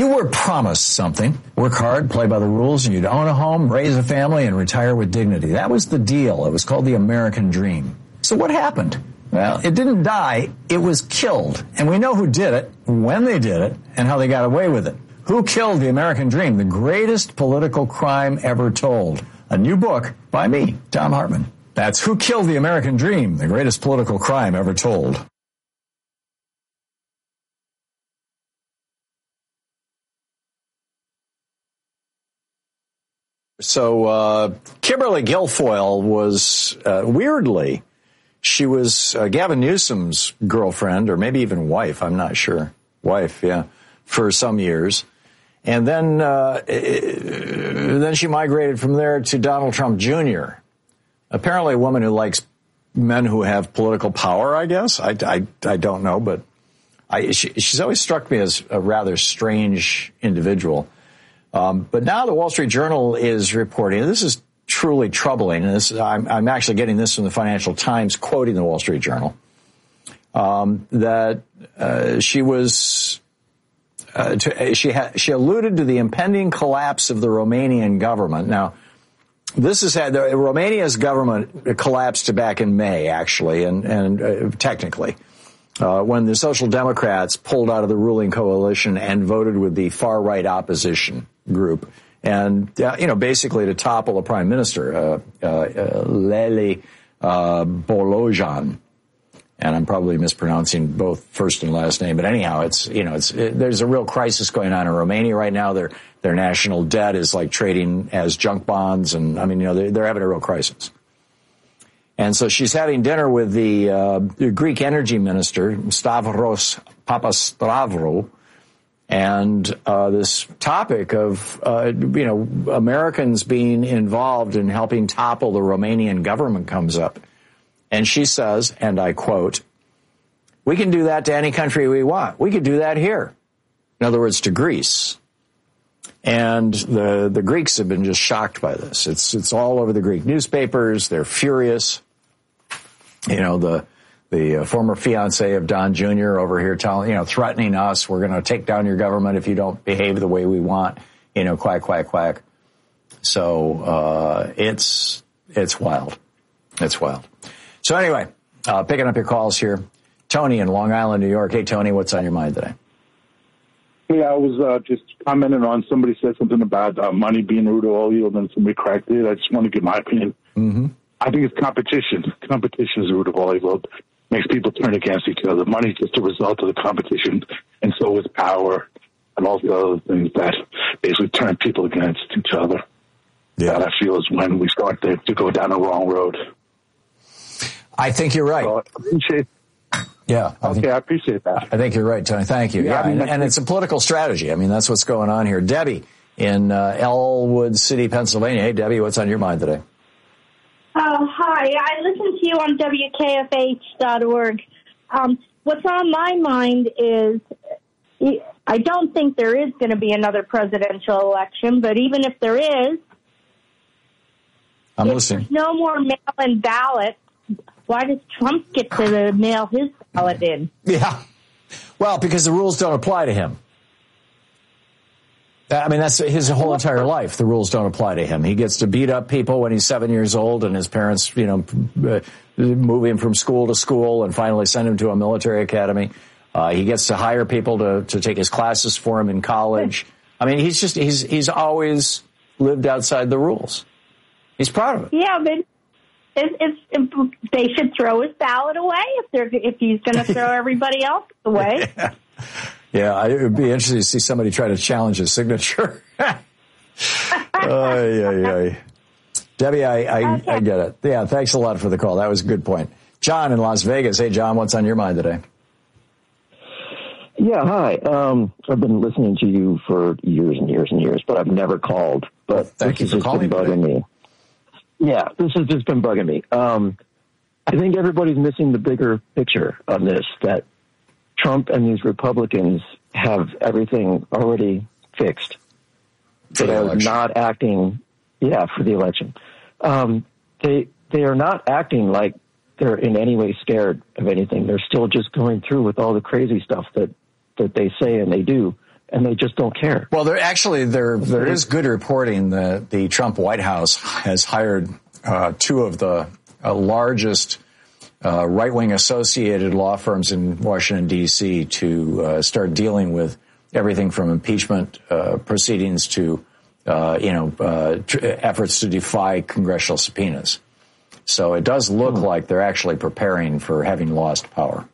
You were promised something. Work hard, play by the rules, and you'd own a home, raise a family, and retire with dignity. That was the deal. It was called the American dream. So what happened? Well, it didn't die. It was killed. And we know who did it, when they did it, and how they got away with it. Who killed the American dream? The greatest political crime ever told. A new book by me, Thom Hartmann. That's Who Killed the American Dream? The Greatest Political Crime Ever Told. So Kimberly Guilfoyle was, weirdly, she was Gavin Newsom's girlfriend, or maybe even wife, I'm not sure. Wife, yeah, for some years. And then she migrated from there to Donald Trump Jr., apparently a woman who likes men who have political power, I guess. I don't know, but she's always struck me as a rather strange individual. But now the Wall Street Journal is reporting, and this is truly troubling, and I'm actually getting this from the Financial Times, quoting the Wall Street Journal, that she was, she alluded to the impending collapse of the Romanian government. Now, Romania's government collapsed back in May, actually, and technically, when the Social Democrats pulled out of the ruling coalition and voted with the far-right opposition group, and basically to topple the prime minister, Lele Bolojan, and I'm probably mispronouncing both first and last name, but anyhow, there's a real crisis going on in Romania right now. Their national debt is like trading as junk bonds, and they're having a real crisis. And so she's having dinner with the Greek energy minister, Stavros Papastavro, and this topic of Americans being involved in helping topple the Romanian government comes up. And she says, and I quote, "We can do that to any country we want. We could do that here." In other words, to Greece. And the Greeks have been just shocked by this. It's all over the Greek newspapers. They're furious. The former fiance of Don Jr. over here threatening us, we're going to take down your government if you don't behave the way we want, quack, quack, quack. So, it's wild. It's wild. So anyway, picking up your calls here. Tony in Long Island, New York. Hey, Tony, what's on your mind today? Yeah, I was just commenting on somebody said something about money being root of all evil, and somebody cracked it. I just want to give my opinion. Mm-hmm. I think it's competition. Competition is the root of all evil. It makes people turn against each other. Money is just a result of the competition, and so is power and all the other things that basically turn people against each other. Yeah. That I feel is when we start to go down the wrong road. I think you're right. So I appreciate. Yeah. I appreciate that. I think you're right, Tony. Thank you. Yeah, and it's a political strategy. That's what's going on here. Debbie in Elwood City, Pennsylvania. Hey, Debbie, what's on your mind today? Oh, hi. I listen to you on WKFH.org. What's on my mind is I don't think there is going to be another presidential election, but even if there is, I'm listening. There's no more mail-in ballots. Why does Trump get to mail his ballot in? Yeah. Well, because the rules don't apply to him. That's his whole entire life. The rules don't apply to him. He gets to beat up people when he's 7 years old, and his parents, move him from school to school and finally send him to a military academy. He gets to hire people to take his classes for him in college. He's always lived outside the rules. He's proud of it. Yeah, but they should throw his ballot away if he's going to throw everybody else away. Yeah, it would be interesting to see somebody try to challenge his signature. Debbie, I get it. Yeah, thanks a lot for the call. That was a good point. John in Las Vegas. Hey, John, what's on your mind today? Yeah, hi. I've been listening to you for years and years and years, but I've never called. But thank you for calling. Bugging me. Yeah, this has just been bugging me. I think everybody's missing the bigger picture on this, that Trump and these Republicans have everything already fixed. They are not acting, for the election. They are not acting like they're in any way scared of anything. They're still just going through with all the crazy stuff that they say and they do. and they just don't care. Well, there is good reporting that the Trump White House has hired two of the largest right-wing associated law firms in Washington, D.C. to start dealing with everything from impeachment proceedings to efforts to defy congressional subpoenas. So it does look like they're actually preparing for having lost power.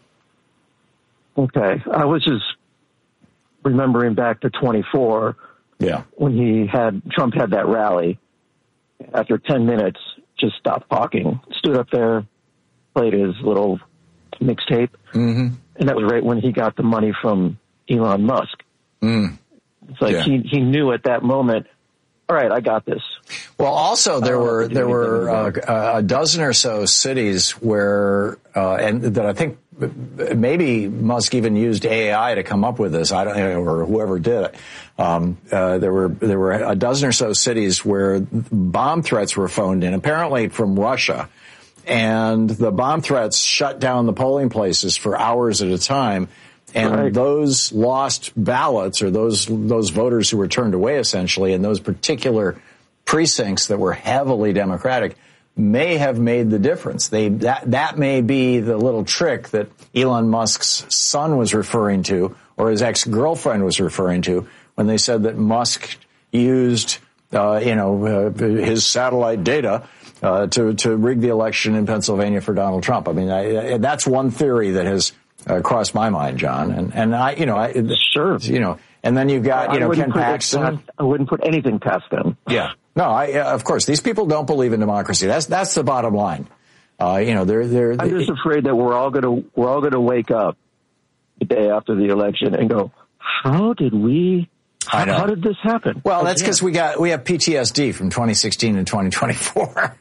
Okay. I was just remembering back to 24 when Trump had that rally. After 10 minutes, just stopped talking, stood up there, played his little mixtape. Mm-hmm. And that was right when he got the money from Elon Musk. It's like he knew at that moment, all right, I got this. Well, also there were a dozen or so cities where, and that I think maybe Musk even used AI to come up with this. I don't know, or whoever did it. There were a dozen or so cities where bomb threats were phoned in, apparently from Russia, and the bomb threats shut down the polling places for hours at a time. And those lost ballots, or those voters who were turned away, essentially, in those particular precincts that were heavily Democratic, may have made the difference. That may be the little trick that Elon Musk's son was referring to, or his ex-girlfriend was referring to, when they said that Musk used, his satellite data to rig the election in Pennsylvania for Donald Trump. I mean, that's one theory that has crossed my mind, John, and sure, and then you've got Ken Paxton. I wouldn't put anything past them. Yeah, no, of course, these people don't believe in democracy. That's the bottom line. They're I'm just afraid that we're all gonna wake up the day after the election and go, how did this happen? Well, that's because we have PTSD from 2016 and 2024.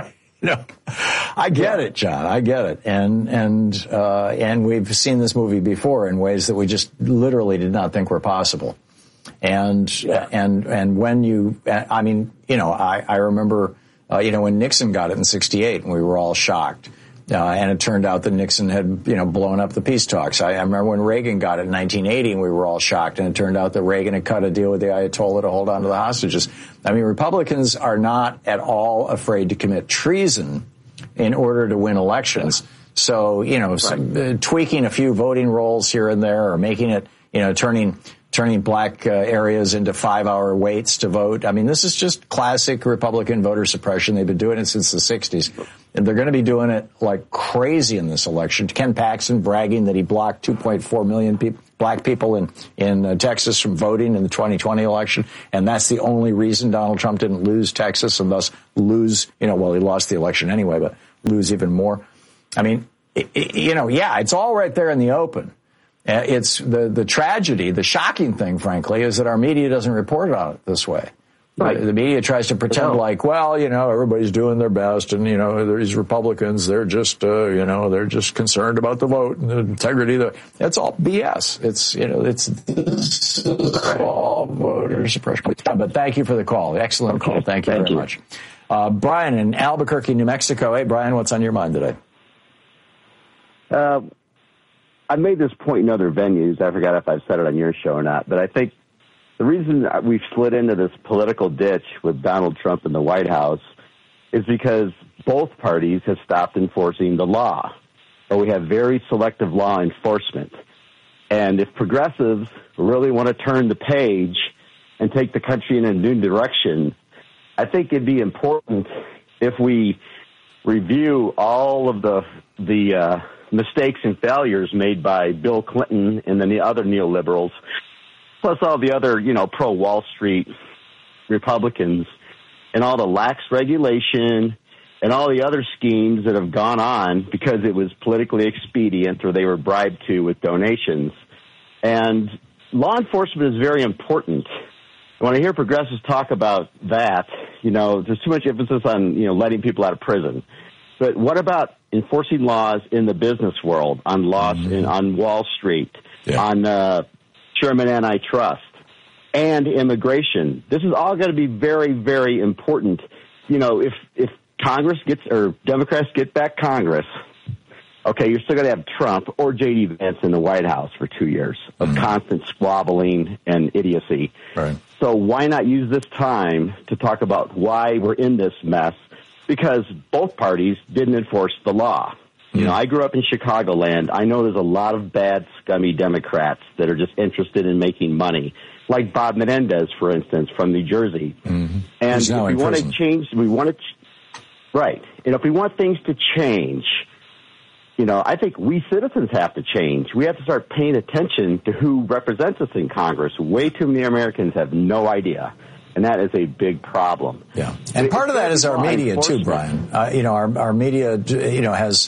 I get it, John. I get it, and we've seen this movie before in ways that we just literally did not think were possible. And when I remember, when Nixon got it in '68, and we were all shocked. And it turned out that Nixon had, blown up the peace talks. I remember when Reagan got it in 1980, and we were all shocked. And it turned out that Reagan had cut a deal with the Ayatollah to hold on to the hostages. I mean, Republicans are not at all afraid to commit treason in order to win elections. So, tweaking a few voting rolls here and there, or making it, turning black areas into 5-hour waits to vote. I mean, this is just classic Republican voter suppression. They've been doing it since the 60s. And they're going to be doing it like crazy in this election. Ken Paxton bragging that he blocked 2.4 million black people in Texas from voting in the 2020 election. And that's the only reason Donald Trump didn't lose Texas and thus lose, he lost the election anyway, but lose even more. I mean, it's all right there in the open. It's the tragedy, the shocking thing, frankly, is that our media doesn't report on it this way. Right. The media tries to pretend like, everybody's doing their best, and these Republicans, they're just concerned about the vote and the integrity. That's all BS. It's all voter suppression. But thank you for the call. Excellent call. Thank you very much. Brian in Albuquerque, New Mexico. Hey, Brian, what's on your mind today? I made this point in other venues. I forgot if I've said it on your show or not, but I think the reason we've slid into this political ditch with Donald Trump in the White House is because both parties have stopped enforcing the law, or we have very selective law enforcement. And if progressives really want to turn the page and take the country in a new direction, I think it'd be important if we review all of the mistakes and failures made by Bill Clinton and then the other neoliberals, plus all the other, pro-Wall Street Republicans, and all the lax regulation and all the other schemes that have gone on because it was politically expedient or they were bribed to with donations. And law enforcement is very important. When I hear progressives talk about that, there's too much emphasis on, letting people out of prison. But what about enforcing laws in the business world, on laws on Wall Street, on Sherman antitrust, and immigration? This is all going to be very, very important. If Congress gets, or Democrats get back Congress, okay, you're still going to have Trump or J.D. Vance in the White House for 2 years of constant squabbling and idiocy. Right. So why not use this time to talk about why we're in this mess? Because both parties didn't enforce the law. You know, I grew up in Chicagoland. I know there's a lot of bad, scummy Democrats that are just interested in making money, like Bob Menendez, for instance, from New Jersey. And if we want to change, right. And if we want things to change, you know, I think we citizens have to change. We have to start paying attention to who represents us in Congress. Way too many Americans have no idea. And that is a big problem. Yeah. And part of that is our media, too, Brian. You know, our media, you know, has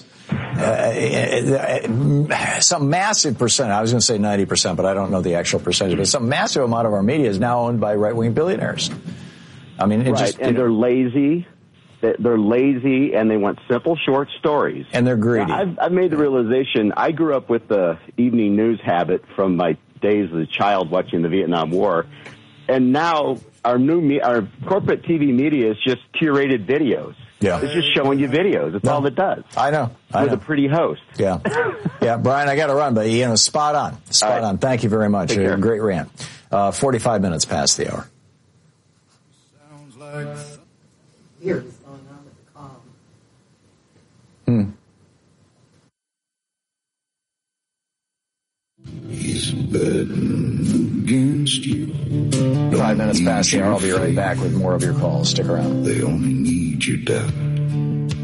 some massive percent. I was going to say 90%, but I don't know the actual percentage. But some massive amount of our media is now owned by right-wing billionaires. I mean, they're lazy. They're lazy, and they want simple, short stories. And they're greedy. I've made the realization. I grew up with the evening news habit from my days as a child watching the Vietnam War. And now our corporate TV media is just curated videos. Yeah. It's just showing you videos. That's all it does. I know. With a pretty host. Yeah. Yeah, Brian, I got to run, but, you know, spot on. Spot on. Thank you very much. Great rant. 45 minutes past the hour. Sounds like here is going on with the calm. he's betting against you. 5 minutes past the hour. I'll be right back with more of your calls. Stick around. They only need your death.